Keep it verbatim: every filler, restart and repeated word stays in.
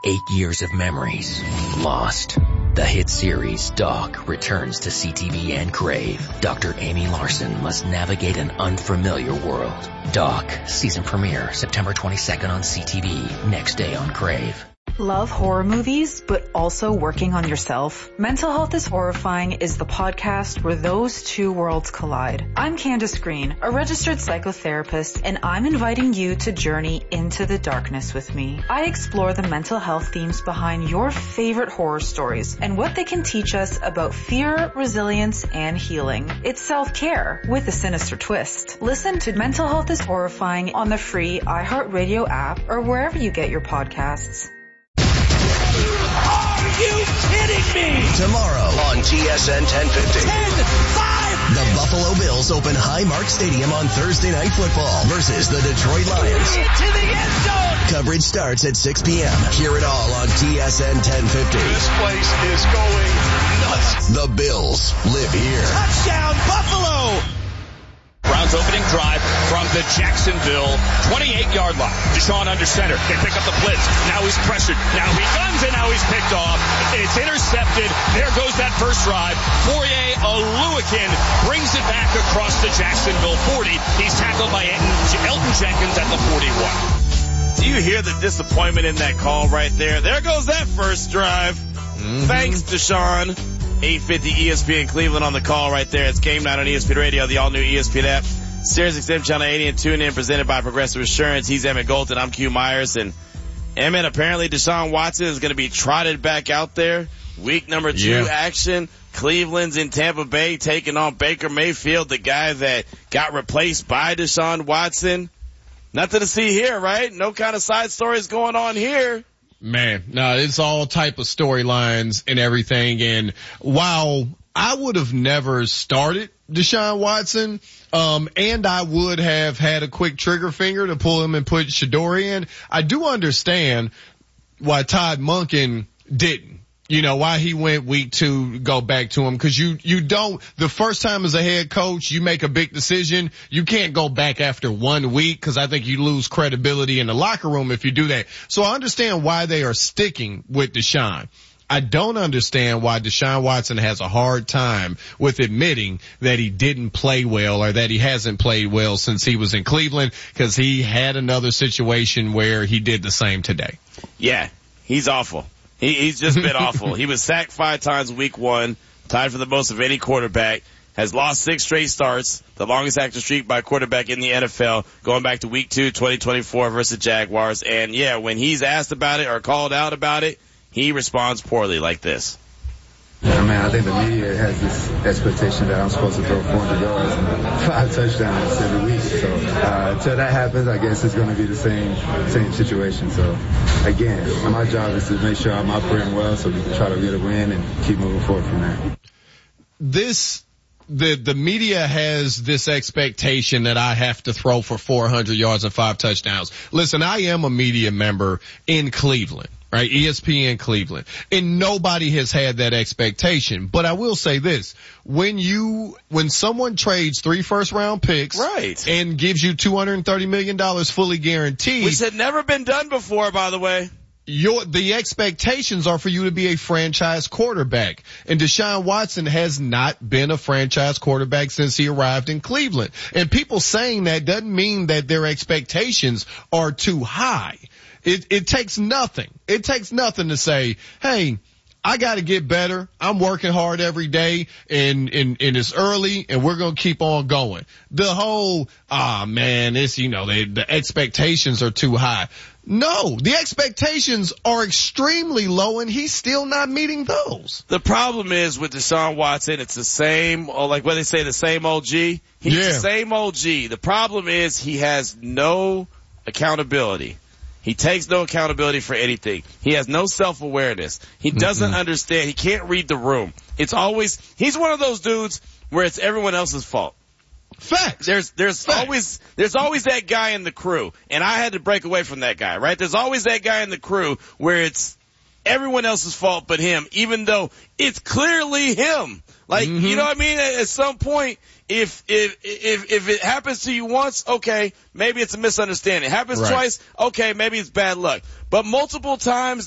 Eight years of memories lost. The hit series Doc returns to C T V and Crave. Doctor Amy Larson must navigate an unfamiliar world. Doc, season premiere September twenty-second on C T V, next day on Crave. Love horror movies, but also working on yourself? Mental Health is Horrifying is the podcast where those two worlds collide. I'm Candace Green, a registered psychotherapist, and I'm inviting you to journey into the darkness with me. I explore the mental health themes behind your favorite horror stories and what they can teach us about fear, resilience, and healing. It's self-care with a sinister twist. Listen to Mental Health is Horrifying on the free iHeartRadio app or wherever you get your podcasts. Are you kidding me? Tomorrow on T S N ten fifty. ten five. The Buffalo Bills open Highmark Stadium on Thursday Night Football versus the Detroit Lions. Into the end zone. Coverage starts at six p.m. Hear it all on T S N ten fifty. This place is going nuts. The Bills live here. Touchdown, Buffalo. Browns opening drive from the Jacksonville twenty-eight-yard line. Deshaun under center. They pick up the blitz. Now he's pressured. Now he guns and now he's picked off. It's intercepted. There goes that first drive. Fourier Oluwakin brings it back across the Jacksonville forty. He's tackled by Elton Jenkins at the forty-one. Do you hear the disappointment in that call right there? There goes that first drive. Mm-hmm. Thanks, Deshaun. eight fifty E S P N Cleveland on the call right there. It's Game Night on E S P N Radio, the all-new E S P N app. Sirius X M Channel eighty and tune in, presented by Progressive Insurance. He's Emmett Golden. I'm Q Myers. And Emmett, apparently Deshaun Watson is going to be trotted back out there. Week number two yeah. action. Cleveland's in Tampa Bay taking on Baker Mayfield, the guy that got replaced by Deshaun Watson. Nothing to see here, right? No kind of side stories going on here. Man, no, it's all type of storylines and everything. And while I would have never started Deshaun Watson, um, and I would have had a quick trigger finger to pull him and put Shador in, I do understand why Todd Monken didn't. You know, why he went week two, go back to him. Cause you, you don't, the first time as a head coach, you make a big decision. You can't go back after one week, cause I think you lose credibility in the locker room if you do that. So I understand why they are sticking with Deshaun. I don't understand why Deshaun Watson has a hard time with admitting that he didn't play well or that he hasn't played well since he was in Cleveland, cause he had another situation where he did the same today. Yeah, he's awful. He, he's just been awful. He was sacked five times week one, tied for the most of any quarterback, has lost six straight starts, the longest active streak by a quarterback in the N F L, going back to week two, twenty twenty-four versus Jaguars. And yeah, when he's asked about it or called out about it, he responds poorly like this. Yeah, man, I think the media has this expectation that I'm supposed to throw four hundred yards and five touchdowns every week. So uh, until that happens, I guess it's going to be the same same situation. So again, my job is to make sure I'm operating well so we can try to get a win and keep moving forward from there. This the the media has this expectation that I have to throw for four hundred yards and five touchdowns. Listen, I am a media member in Cleveland. Right, E S P N Cleveland. And nobody has had that expectation. But I will say this, when you, when someone trades three first round picks. Right. And gives you two hundred thirty million dollars fully guaranteed. Which had never been done before, by the way. Your, the expectations are for you to be a franchise quarterback. And Deshaun Watson has not been a franchise quarterback since he arrived in Cleveland. And people saying that doesn't mean that their expectations are too high. It, it takes nothing. It takes nothing to say, hey, I got to get better. I'm working hard every day and, and, and it's early and we're going to keep on going. The whole, ah, man, it's, you know, they, the expectations are too high. No, the expectations are extremely low and he's still not meeting those. The problem is with Deshaun Watson, it's the same, or like what they say, the same old G. He's yeah. the same old G. The problem is he has no accountability. He takes no accountability for anything. He has no self-awareness. He doesn't mm-hmm. understand. He can't read the room. It's always, he's one of those dudes where it's everyone else's fault. Facts. There's, there's Facts. always, there's always that guy in the crew. And I had to break away from that guy, right? There's always that guy in the crew where it's everyone else's fault but him, even though it's clearly him. Like, mm-hmm. you know what I mean? At, at some point, if, if, if, if it happens to you once, okay, maybe it's a misunderstanding. Happens right. twice, okay, maybe it's bad luck. But multiple times,